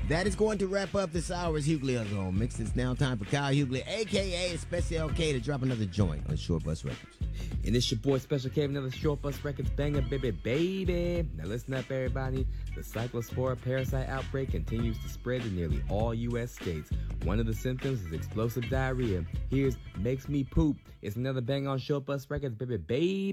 That is going to wrap up this hour's Hughley Zone Mix. It's now time for Kyle Hughley, a.k.a. Special K, to drop another joint on Short Bus Records. And it's your boy Special K, another Short Bus Records banger, baby. Now listen up, everybody. The cyclospora parasite outbreak continues to spread to nearly all U.S. states. One of the symptoms is explosive diarrhea. Here's Makes Me Poop. It's another bang on Short Bus Records, baby.